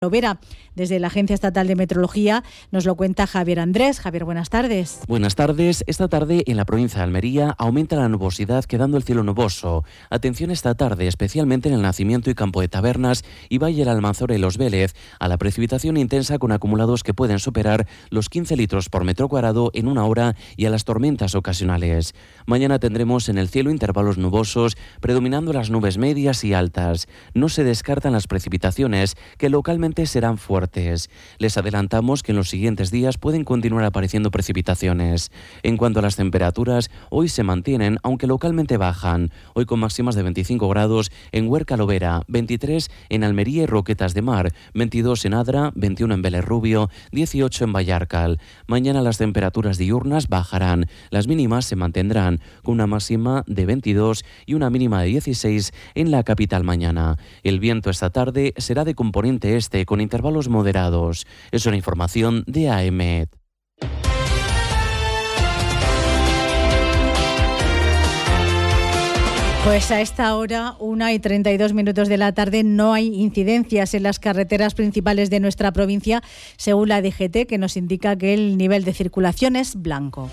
Lovera. Desde la Agencia Estatal de Meteorología nos lo cuenta Javier Andrés. Javier, buenas tardes. Buenas tardes. Esta tarde en la provincia de Almería aumenta la nubosidad, quedando el cielo nuboso. Atención esta tarde, especialmente en el Nacimiento y Campo de Tabernas y Valle del Almanzora y Los Vélez, a la precipitación intensa con acumulados que pueden superar los 15 litros por metro cuadrado en una hora y a las tormentas ocasionales. Mañana tendremos en el cielo intervalos nubosos, predominando las nubes medias y altas. No se descartan las precipitaciones, que localmente serán fuertes. Les adelantamos que en los siguientes días pueden continuar apareciendo precipitaciones. En cuanto a las temperaturas, hoy se mantienen, aunque localmente bajan. Hoy con máximas de 25 grados en Huerca Lovera, 23 en Almería y Roquetas de Mar, 22 en Adra, 21 en Vélez Rubio, 18 en Vallarcal. Mañana las temperaturas diurnas bajarán. Las mínimas se mantendrán, con una máxima de 22 y una mínima de 16 en la capital mañana. El viento esta tarde será de componente este, con intervalos moderados. Es una información de AEMET. Pues a esta hora, 1:32 de la tarde, no hay incidencias en las carreteras principales de nuestra provincia, según la DGT, que nos indica que el nivel de circulación es blanco.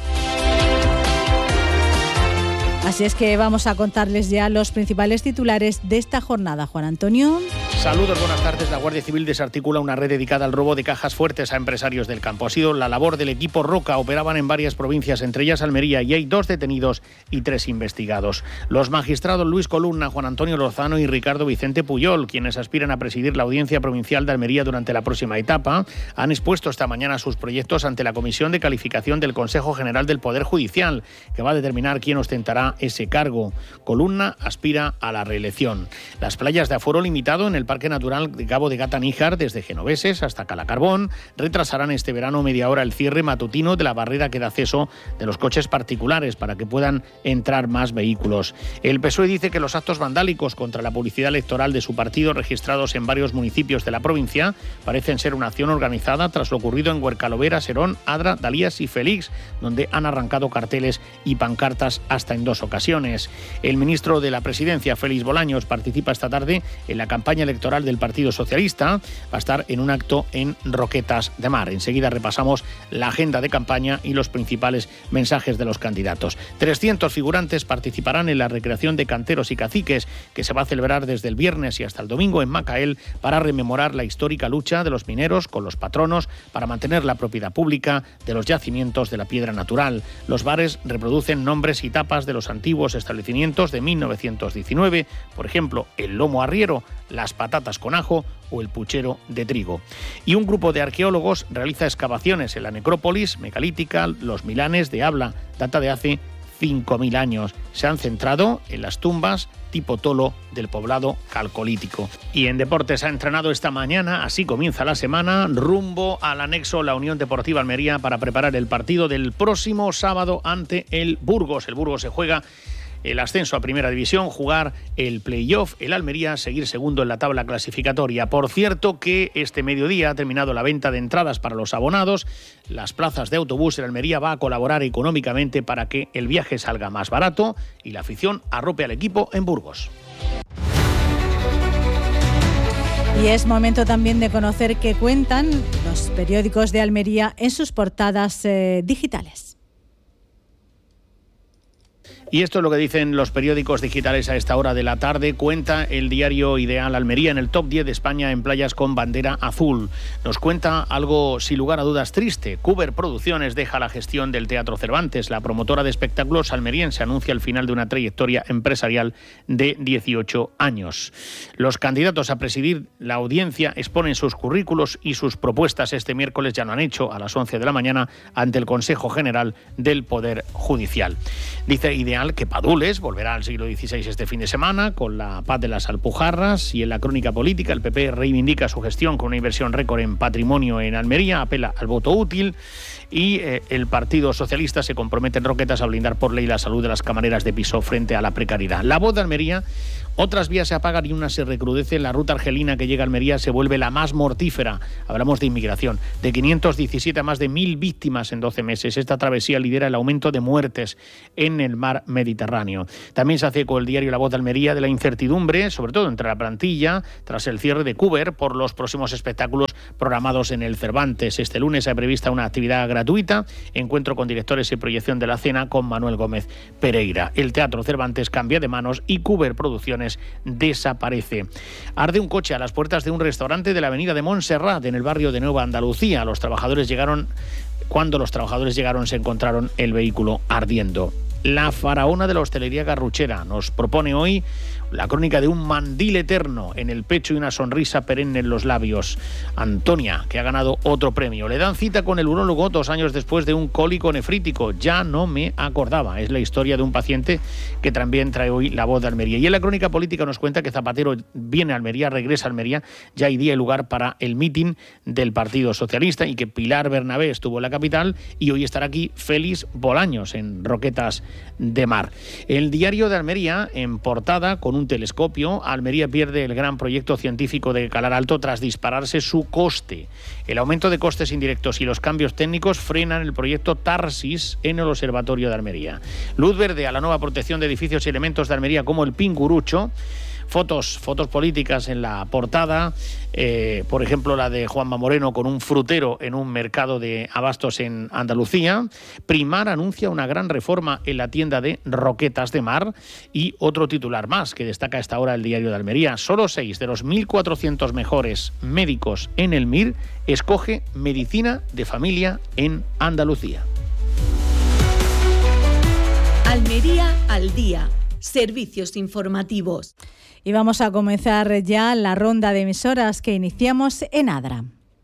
Así es que vamos a contarles ya los principales titulares de esta jornada. Juan Antonio. Saludos, buenas tardes. La Guardia Civil desarticula una red dedicada al robo de cajas fuertes a empresarios del campo. Ha sido la labor del equipo Roca. Operaban en varias provincias, entre ellas Almería, y hay 2 detenidos y 3 investigados. Los magistrados Luis Columna, Juan Antonio Lozano y Ricardo Vicente Puyol, quienes aspiran a presidir la Audiencia Provincial de Almería durante la próxima etapa, han expuesto esta mañana sus proyectos ante la Comisión de Calificación del Consejo General del Poder Judicial, que va a determinar quién ostentará ese cargo. Columna aspira a la reelección. Las playas de aforo limitado en el Parque Natural de Cabo de Gata-Níjar, desde Genoveses hasta Calacarbón, retrasarán este verano media hora el cierre matutino de la barrera que da acceso de los coches particulares para que puedan entrar más vehículos. El PSOE dice que los actos vandálicos contra la publicidad electoral de su partido, registrados en varios municipios de la provincia, parecen ser una acción organizada tras lo ocurrido en Huerca Lovera, Serón, Adra, Dalías y Félix, donde han arrancado carteles y pancartas hasta en 2 ocasiones. El ministro de la Presidencia, Félix Bolaños, participa esta tarde en la campaña electoral del Partido Socialista. Va a estar en un acto en Roquetas de Mar. Enseguida repasamos la agenda de campaña y los principales mensajes de los candidatos. 300 figurantes participarán en la recreación de canteros y caciques, que se va a celebrar desde el viernes y hasta el domingo en Macael, para rememorar la histórica lucha de los mineros con los patronos para mantener la propiedad pública de los yacimientos de la piedra natural. Los bares reproducen nombres y tapas de los antiguos establecimientos de 1919, por ejemplo, el lomo arriero, las patatas con ajo o el puchero de trigo. Y un grupo de arqueólogos realiza excavaciones en la necrópolis megalítica Los Milanes de Abla, data de hace 5.000 años. Se han centrado en las tumbas tipo tolo del poblado calcolítico. Y en deportes ha entrenado esta mañana, así comienza la semana, rumbo al anexo la Unión Deportiva Almería para preparar el partido del próximo sábado ante el Burgos. El Burgos se juega el ascenso a Primera División, jugar el playoff, el Almería seguir segundo en la tabla clasificatoria. Por cierto que este mediodía ha terminado la venta de entradas para los abonados. Las plazas de autobús en Almería va a colaborar económicamente para que el viaje salga más barato y la afición arrope al equipo en Burgos. Y es momento también de conocer qué cuentan los periódicos de Almería en sus portadas digitales. Y esto es lo que dicen los periódicos digitales a esta hora de la tarde. Cuenta el diario Ideal Almería en el top 10 de España en playas con bandera azul. Nos cuenta algo sin lugar a dudas triste. Cuber Producciones deja la gestión del Teatro Cervantes. La promotora de espectáculos almeriense anuncia el final de una trayectoria empresarial de 18 años. Los candidatos a presidir la audiencia exponen sus currículos y sus propuestas. Este miércoles ya lo han hecho a las 11 de la mañana ante el Consejo General del Poder Judicial. Dice Ideal que Padules volverá al siglo XVI este fin de semana con la paz de las Alpujarras, y en la crónica política el PP reivindica su gestión con una inversión récord en patrimonio en Almería, apela al voto útil, y el Partido Socialista se compromete en Roquetas a blindar por ley la salud de las camareras de piso frente a la precariedad. La Voz de Almería Otras vías se apagan y una se recrudece. La ruta argelina que llega a Almería se vuelve la más mortífera. Hablamos de inmigración. De 517 a más de 1.000 víctimas en 12 meses. Esta travesía lidera el aumento de muertes en el mar Mediterráneo. También se hace eco el diario La Voz de Almería de la incertidumbre, sobre todo entre la plantilla, tras el cierre de Cuber por los próximos espectáculos programados en el Cervantes. Este lunes hay prevista una actividad gratuita, encuentro con directores y proyección de la cena con Manuel Gómez Pereira. El Teatro Cervantes cambia de manos y Cuber Producciones desaparece. Arde un coche a las puertas de un restaurante de la avenida de Montserrat, en el barrio de Nueva Andalucía. Cuando los trabajadores llegaron se encontraron el vehículo ardiendo. La faraona de la hostelería garruchera nos propone hoy la crónica de un mandil eterno en el pecho y una sonrisa perenne en los labios. Antonia, que ha ganado otro premio. Le dan cita con el urólogo 2 años después de un cólico nefrítico. Ya no me acordaba. Es la historia de un paciente que también trae hoy La Voz de Almería. Y en la crónica política nos cuenta que Zapatero viene a Almería, regresa a Almería. Ya hay día y lugar para el mitin del Partido Socialista y que Pilar Bernabé estuvo en la capital y hoy estará aquí Félix Bolaños en Roquetas de Mar. El diario de Almería, en portada, con un telescopio, Almería pierde el gran proyecto científico de Calar Alto tras dispararse su coste. El aumento de costes indirectos y los cambios técnicos frenan el proyecto Tarsis en el Observatorio de Almería. Luz verde a la nueva protección de edificios y elementos de Almería como el Pingurucho. Fotos políticas en la portada, por ejemplo la de Juanma Moreno con un frutero en un mercado de abastos en Andalucía. Primar anuncia una gran reforma en la tienda de Roquetas de Mar y otro titular más que destaca a esta hora el diario de Almería. Solo 6 de los 1.400 mejores médicos en el MIR escoge medicina de familia en Andalucía. Almería al día. Servicios informativos. Y vamos a comenzar ya la ronda de emisoras que iniciamos en Adra.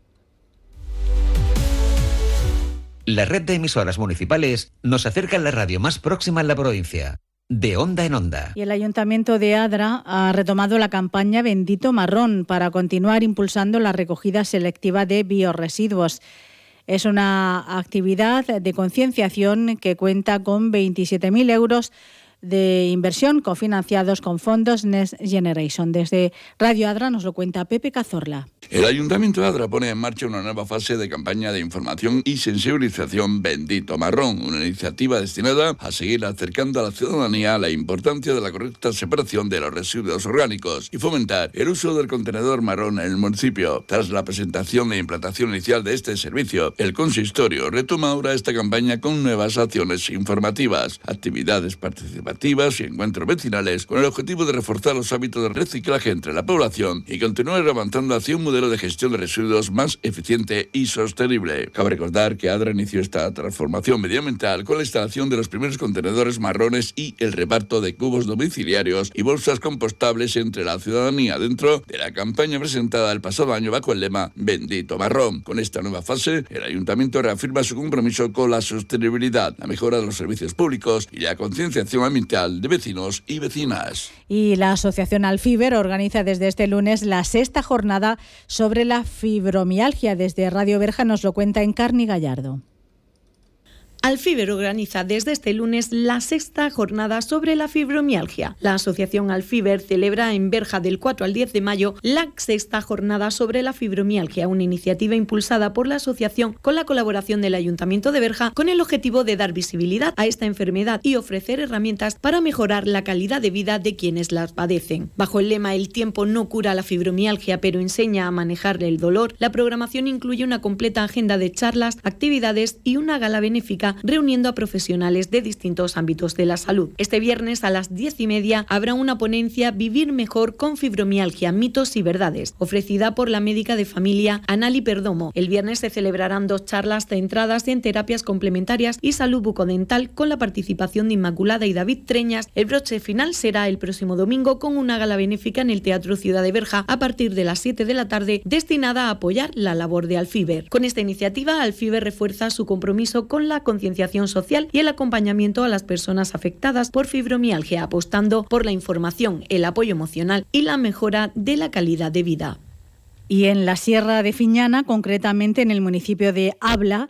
La red de emisoras municipales nos acerca a la radio más próxima en la provincia. De onda en onda. Y el Ayuntamiento de Adra ha retomado la campaña Bendito Marrón para continuar impulsando la recogida selectiva de biorresiduos. Es una actividad de concienciación que cuenta con 27.000 euros de inversión cofinanciados con fondos Next Generation. Desde Radio Adra nos lo cuenta Pepe Cazorla. El Ayuntamiento de Adra pone en marcha una nueva fase de campaña de información y sensibilización Bendito Marrón, una iniciativa destinada a seguir acercando a la ciudadanía la importancia de la correcta separación de los residuos orgánicos y fomentar el uso del contenedor marrón en el municipio. Tras la presentación e implantación inicial de este servicio, el consistorio retoma ahora esta campaña con nuevas acciones informativas, actividades participativas y encuentros vecinales con el objetivo de reforzar los hábitos de reciclaje entre la población y continuar avanzando hacia un modelo de gestión de residuos más eficiente y sostenible. Cabe recordar que Adra inició esta transformación medioambiental con la instalación de los primeros contenedores marrones y el reparto de cubos domiciliarios y bolsas compostables entre la ciudadanía dentro de la campaña presentada el pasado año bajo el lema Bendito Marrón. Con esta nueva fase, el Ayuntamiento reafirma su compromiso con la sostenibilidad, la mejora de los servicios públicos y la concienciación ambiental de vecinos y vecinas. Y la Asociación Alfiber organiza desde este lunes la 6ª jornada sobre la fibromialgia. Desde Radio Berja nos lo cuenta Encarni Gallardo. Alfiber organiza desde este lunes la 6ª jornada sobre la fibromialgia. La Asociación Alfiber celebra en Berja del 4 al 10 de mayo la 6ª jornada sobre la fibromialgia, una iniciativa impulsada por la asociación con la colaboración del Ayuntamiento de Berja con el objetivo de dar visibilidad a esta enfermedad y ofrecer herramientas para mejorar la calidad de vida de quienes las padecen. Bajo el lema "El tiempo no cura la fibromialgia, pero enseña a manejar el dolor", la programación incluye una completa agenda de charlas, actividades y una gala benéfica reuniendo a profesionales de distintos ámbitos de la salud. Este viernes a las 10:30 habrá una ponencia Vivir mejor con fibromialgia, mitos y verdades, ofrecida por la médica de familia Anali Perdomo. El viernes se celebrarán 2 charlas centradas en terapias complementarias y salud bucodental con la participación de Inmaculada y David Treñas. El broche final será el próximo domingo con una gala benéfica en el Teatro Ciudad de Berja a partir de las 7 de la tarde destinada a apoyar la labor de Alfiber. Con esta iniciativa, Alfiber refuerza su compromiso con la concienciación social y el acompañamiento a las personas afectadas por fibromialgia, apostando por la información, el apoyo emocional y la mejora de la calidad de vida. Y en la Sierra de Fiñana, concretamente en el municipio de Abla,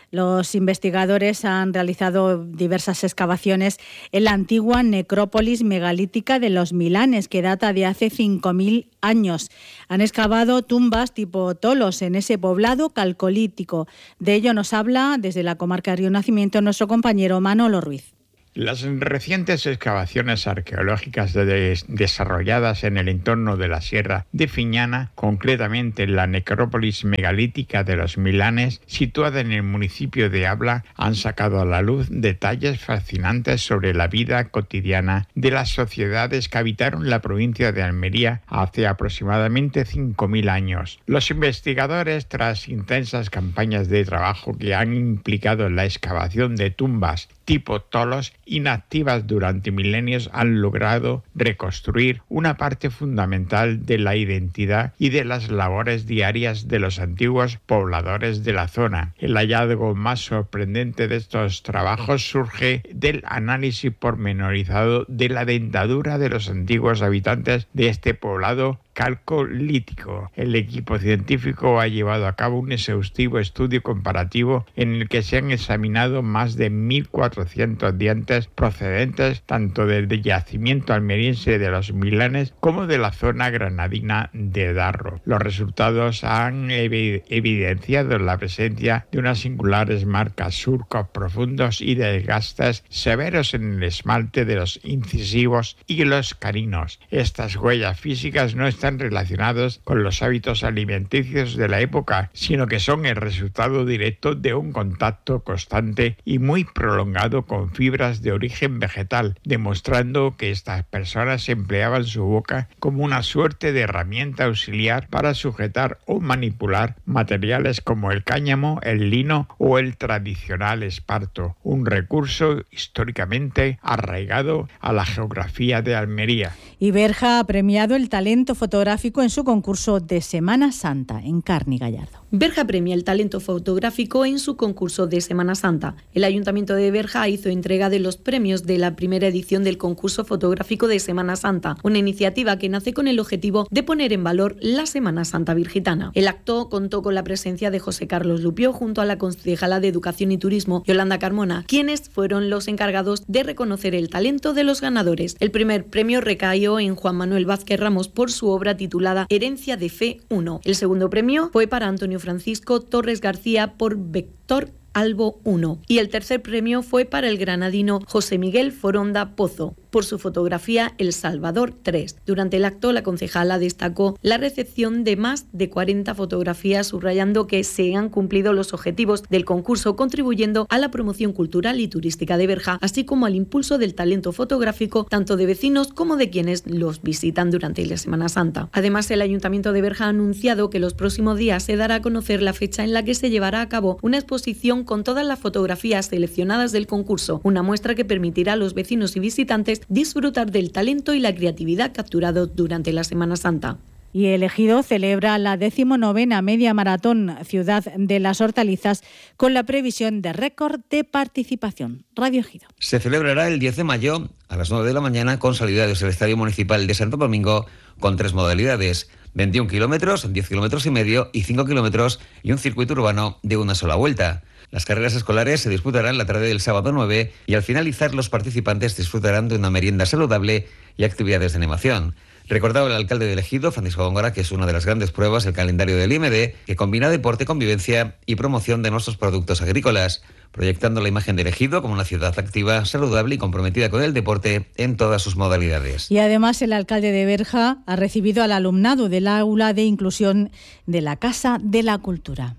Los investigadores han realizado diversas excavaciones en la antigua necrópolis megalítica de los Milanes, que data de hace 5.000 años. Han excavado tumbas tipo tolos en ese poblado calcolítico. De ello nos habla desde la comarca de Río Nacimiento nuestro compañero Manolo Ruiz. Las recientes excavaciones arqueológicas desarrolladas en el entorno de la Sierra de Fiñana, concretamente en la necrópolis megalítica de los Milanes, situada en el municipio de Abla, han sacado a la luz detalles fascinantes sobre la vida cotidiana de las sociedades que habitaron la provincia de Almería hace aproximadamente 5.000 años. Los investigadores, tras intensas campañas de trabajo que han implicado en la excavación de tumbas tipo tolos inactivas durante milenios, han logrado reconstruir una parte fundamental de la identidad y de las labores diarias de los antiguos pobladores de la zona. El hallazgo más sorprendente de estos trabajos surge del análisis pormenorizado de la dentadura de los antiguos habitantes de este poblado calcolítico. El equipo científico ha llevado a cabo un exhaustivo estudio comparativo en el que se han examinado más de 1.400 dientes procedentes tanto del yacimiento almeriense de los Milanes como de la zona granadina de Darro. Los resultados han evidenciado la presencia de unas singulares marcas, surcos profundos y desgastes severos en el esmalte de los incisivos y los caninos. Estas huellas físicas no están relacionados con los hábitos alimenticios de la época, sino que son el resultado directo de un contacto constante y muy prolongado con fibras de origen vegetal, demostrando que estas personas empleaban su boca como una suerte de herramienta auxiliar para sujetar o manipular materiales como el cáñamo, el lino o el tradicional esparto, un recurso históricamente arraigado a la geografía de Almería. Y Berja ha premiado el talento fotográfico en su concurso de Semana Santa en Carni Gallardo. Berja premia el talento fotográfico en su concurso de Semana Santa. El Ayuntamiento de Berja hizo entrega de los premios de la primera edición del concurso fotográfico de Semana Santa, una iniciativa que nace con el objetivo de poner en valor la Semana Santa virgitana. El acto contó con la presencia de José Carlos Lupió junto a la concejala de Educación y Turismo, Yolanda Carmona, quienes fueron los encargados de reconocer el talento de los ganadores. El primer premio recayó en Juan Manuel Vázquez Ramos por su obra titulada Herencia de Fe 1. El segundo premio fue para Antonio Francisco Torres García por Vector Albo 1 y el tercer premio fue para el granadino José Miguel Foronda Pozo por su fotografía El Salvador 3. Durante el acto, la concejala destacó la recepción de más de 40 fotografías, subrayando que se han cumplido los objetivos del concurso, contribuyendo a la promoción cultural y turística de Berja, así como al impulso del talento fotográfico, tanto de vecinos como de quienes los visitan durante la Semana Santa. Además, el Ayuntamiento de Berja ha anunciado que los próximos días se dará a conocer la fecha en la que se llevará a cabo una exposición con todas las fotografías seleccionadas del concurso, una muestra que permitirá a los vecinos y visitantes disfrutar del talento y la creatividad capturados durante la Semana Santa. Y el Ejido celebra la 19ª Media Maratón Ciudad de las Hortalizas con la previsión de récord de participación. Radio Ejido. Se celebrará el 10 de mayo a las 9 de la mañana con salida desde el Estadio Municipal de Santo Domingo con 3 modalidades: 21 kilómetros, 10 kilómetros y medio y 5 kilómetros y un circuito urbano de una sola vuelta. Las carreras escolares se disputarán la tarde del sábado 9 y al finalizar los participantes disfrutarán de una merienda saludable y actividades de animación. Recordaba el alcalde del Ejido, Francisco Góngora, que es una de las grandes pruebas del calendario del IMD, que combina deporte, convivencia y promoción de nuestros productos agrícolas, proyectando la imagen del Ejido como una ciudad activa, saludable y comprometida con el deporte en todas sus modalidades. Y además el alcalde de Berja ha recibido al alumnado del aula de inclusión de la Casa de la Cultura.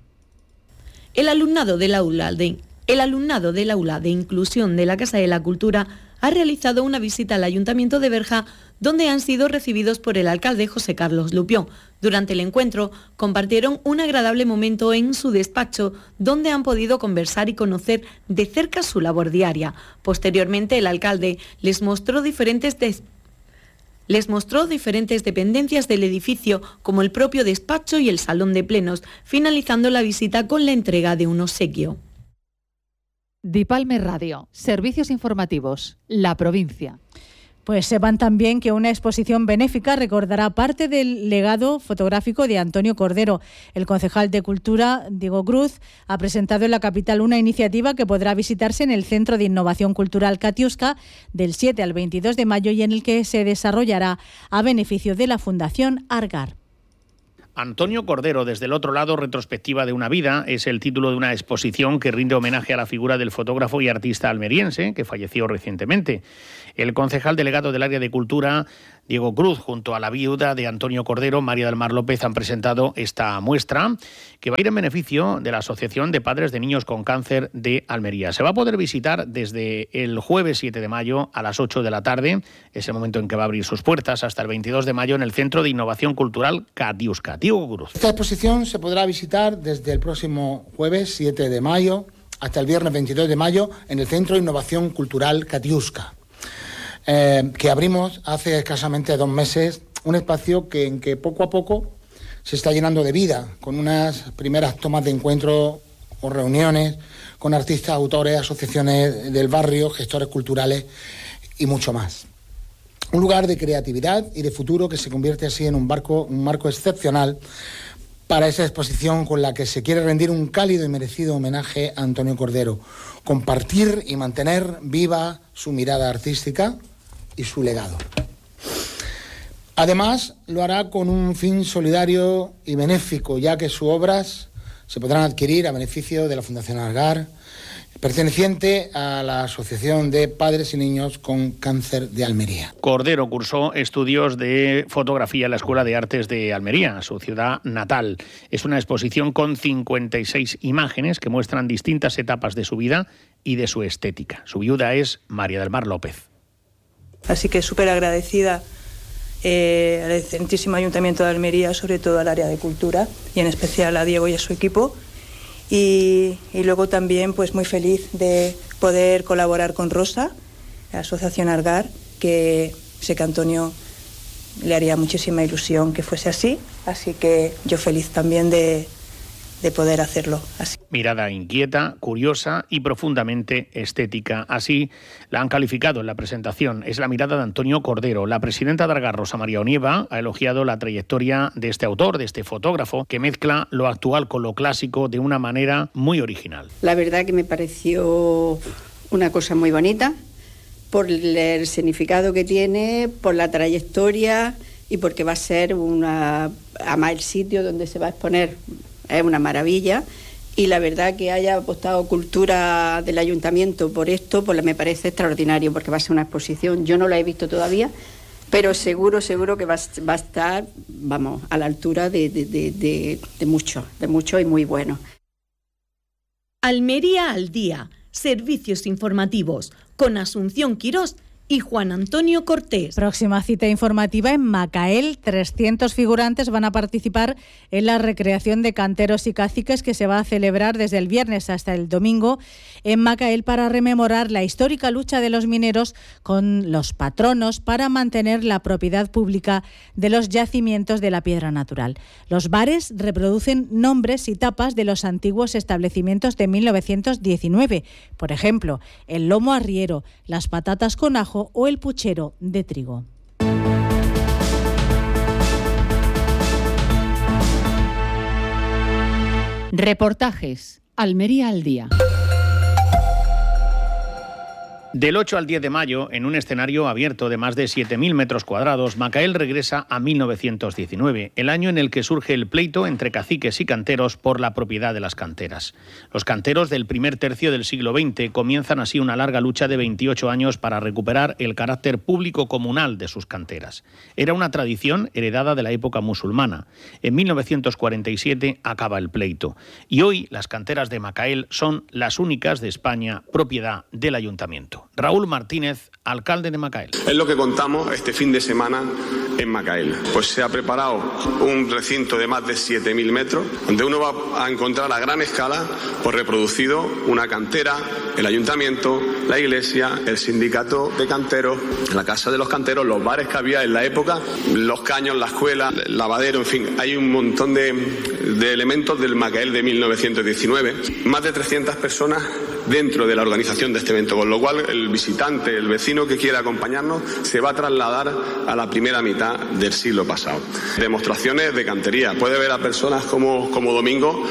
El alumnado del aula de inclusión de la Casa de la Cultura ha realizado una visita al Ayuntamiento de Berja, donde han sido recibidos por el alcalde José Carlos Lupió. Durante el encuentro compartieron un agradable momento en su despacho, donde han podido conversar y conocer de cerca su labor diaria. Posteriormente, el alcalde les mostró diferentes dependencias del edificio, como el propio despacho y el salón de plenos, finalizando la visita con la entrega de un obsequio. Dipalme Radio, servicios informativos, la provincia. Pues sepan también que una exposición benéfica recordará parte del legado fotográfico de Antonio Cordero. El concejal de Cultura, Diego Cruz, ha presentado en la capital una iniciativa que podrá visitarse en el Centro de Innovación Cultural Katiuska del 7 al 22 de mayo y en el que se desarrollará a beneficio de la Fundación Argar. Antonio Cordero, desde el otro lado, retrospectiva de una vida, es el título de una exposición que rinde homenaje a la figura del fotógrafo y artista almeriense, que falleció recientemente. El concejal delegado del área de Cultura, Diego Cruz, junto a la viuda de Antonio Cordero, María del Mar López, han presentado esta muestra que va a ir en beneficio de la Asociación de Padres de Niños con Cáncer de Almería. Se va a poder visitar desde el jueves 7 de mayo a las 8 de la tarde, es el momento en que va a abrir sus puertas, hasta el 22 de mayo en el Centro de Innovación Cultural Katiuska. Diego Cruz. Esta exposición se podrá visitar desde el próximo jueves 7 de mayo hasta el viernes 22 de mayo en el Centro de Innovación Cultural Katiuska. Que abrimos hace escasamente 2 meses, un espacio en que poco a poco se está llenando de vida, con unas primeras tomas de encuentro o reuniones con artistas, autores, asociaciones del barrio, gestores culturales y mucho más. Un lugar de creatividad y de futuro que se convierte así en un marco excepcional para esa exposición con la que se quiere rendir un cálido y merecido homenaje a Antonio Cordero, compartir y mantener viva su mirada artística y su legado. Además, lo hará con un fin solidario y benéfico, ya que sus obras se podrán adquirir a beneficio de la Fundación Argar, perteneciente a la Asociación de Padres y Niños con Cáncer de Almería. Cordero cursó estudios de fotografía en la Escuela de Artes de Almería, su ciudad natal. Es una exposición con 56 imágenes que muestran distintas etapas de su vida y de su estética. Su viuda es María del Mar López. Así que súper agradecida al excelentísimo Ayuntamiento de Almería, sobre todo al área de cultura y en especial a Diego y a su equipo. Y luego también pues muy feliz de poder colaborar con Rosa, la Asociación Argar, que sé que a Antonio le haría muchísima ilusión que fuese así que yo feliz también de poder hacerlo así. Mirada inquieta, curiosa y profundamente estética. Así la han calificado en la presentación. Es la mirada de Antonio Cordero. La presidenta de Argar, Rosa María Onieva, ha elogiado la trayectoria de este autor, de este fotógrafo, que mezcla lo actual con lo clásico de una manera muy original. La verdad que me pareció una cosa muy bonita, por el significado que tiene, por la trayectoria y porque va a ser además el sitio donde se va a exponer es una maravilla. Y la verdad que haya apostado Cultura del Ayuntamiento por esto, pues me parece extraordinario, porque va a ser una exposición, yo no la he visto todavía, pero seguro que va a estar, vamos, a la altura de mucho y muy bueno. Almería al día, servicios informativos, con Asunción Quirós y Juan Antonio Cortés. Próxima cita informativa en Macael. 300 figurantes van a participar en la recreación de canteros y caciques que se va a celebrar desde el viernes hasta el domingo en Macael para rememorar la histórica lucha de los mineros con los patronos para mantener la propiedad pública de los yacimientos de la piedra natural. Los bares reproducen nombres y tapas de los antiguos establecimientos de 1919. Por ejemplo, el lomo arriero, las patatas con ajo o el puchero de trigo. Reportajes. Almería al día. Del 8 al 10 de mayo, en un escenario abierto de más de 7.000 metros cuadrados, Macael regresa a 1919, el año en el que surge el pleito entre caciques y canteros por la propiedad de las canteras. Los canteros del primer tercio del siglo XX comienzan así una larga lucha de 28 años para recuperar el carácter público comunal de sus canteras. Era una tradición heredada de la época musulmana. En 1947 acaba el pleito y hoy las canteras de Macael son las únicas de España propiedad del Ayuntamiento. Raúl Martínez, alcalde de Macael. Es lo que contamos este fin de semana en Macael. Pues se ha preparado un recinto de más de 7.000 metros, donde uno va a encontrar a gran escala pues reproducido una cantera, el ayuntamiento, la iglesia, el sindicato de canteros, la casa de los canteros, los bares que había en la época, los caños, la escuela, el lavadero, en fin, hay un montón de elementos del Macael de 1919. Más de 300 personas dentro de la organización de este evento, con lo cual el visitante, el vecino que quiera acompañarnos, se va a trasladar a la primera mitad del siglo pasado. Demostraciones de cantería. Puede ver a personas como Domingo,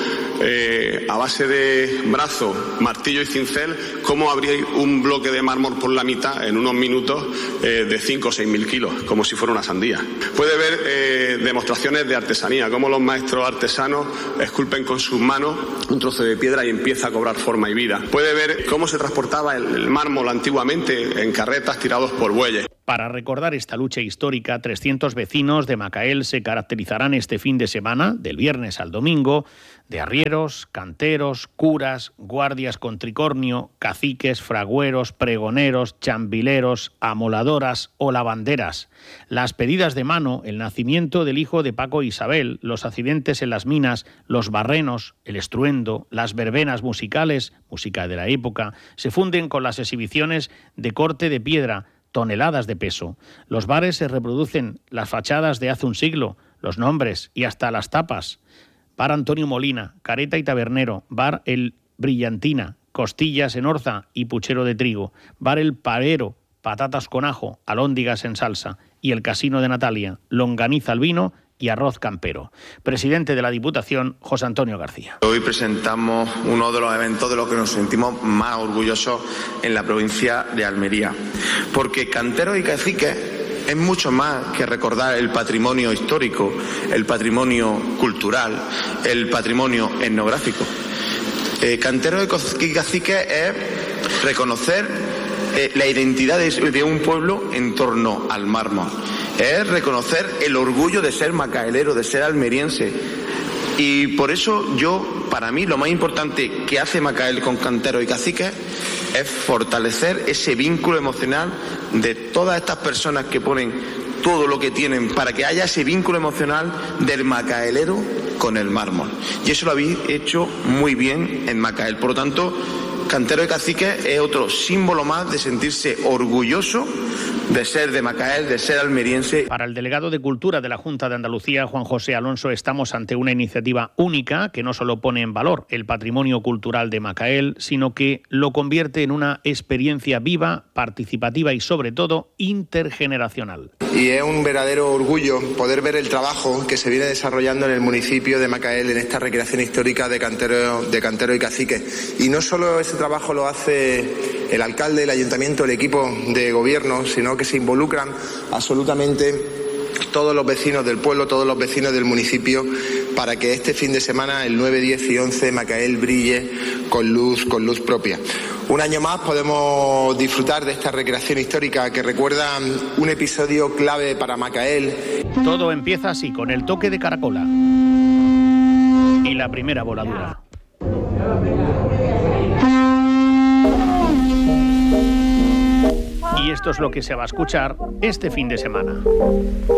a base de brazo, martillo y cincel, cómo abrir un bloque de mármol por la mitad en unos minutos de 5 o 6 mil kilos, como si fuera una sandía. Puede ver demostraciones de artesanía, cómo los maestros artesanos esculpen con sus manos un trozo de piedra y empieza a cobrar forma y vida. Puede ver cómo se transportaba el mármol antiguamente en carretas tirados por bueyes. Para recordar esta lucha histórica, 300 vecinos de Macael se caracterizarán este fin de semana, del viernes al domingo, de arrieros, canteros, curas, guardias con tricornio, caciques, fragüeros, pregoneros, chambileros, amoladoras o lavanderas. Las pedidas de mano, el nacimiento del hijo de Paco e Isabel, los accidentes en las minas, los barrenos, el estruendo, las verbenas musicales, música de la época, se funden con las exhibiciones de corte de piedra, toneladas de peso. Los bares se reproducen las fachadas de hace un siglo, los nombres y hasta las tapas. Bar Antonio Molina, Careta y Tabernero, Bar El Brillantina, Costillas en Orza y Puchero de Trigo, Bar El Parero, Patatas con ajo, Alhóndigas en salsa y el Casino de Natalia, Longaniza al vino y arroz campero. Presidente de la Diputación, José Antonio García. Hoy presentamos uno de los eventos de los que nos sentimos más orgullosos en la provincia de Almería, porque canteros y caciques es mucho más que recordar el patrimonio histórico, el patrimonio cultural, el patrimonio etnográfico. Canteros y caciques es reconocer la identidad de un pueblo en torno al mármol. Es reconocer el orgullo de ser macaelero, de ser almeriense. Y por eso para mí, lo más importante que hace Macael con canteros y caciques es fortalecer ese vínculo emocional de todas estas personas que ponen todo lo que tienen para que haya ese vínculo emocional del macaelero con el mármol. Y eso lo habéis hecho muy bien en Macael. Por lo tanto, cantero y cacique es otro símbolo más de sentirse orgulloso de ser de Macael, de ser almeriense. Para el delegado de Cultura de la Junta de Andalucía, Juan José Alonso, estamos ante una iniciativa única que no solo pone en valor el patrimonio cultural de Macael, sino que lo convierte en una experiencia viva, participativa y, sobre todo, intergeneracional. Y es un verdadero orgullo poder ver el trabajo que se viene desarrollando en el municipio de Macael en esta recreación histórica de cantero y cacique. Y no solo ese trabajo lo hace el alcalde, el ayuntamiento, el equipo de gobierno, sino que se involucran absolutamente todos los vecinos del pueblo, todos los vecinos del municipio, para que este fin de semana, el 9, 10 y 11, Macael brille con luz propia. Un año más podemos disfrutar de esta recreación histórica que recuerda un episodio clave para Macael. Todo empieza así, con el toque de caracola y la primera voladura. Y esto es lo que se va a escuchar este fin de semana.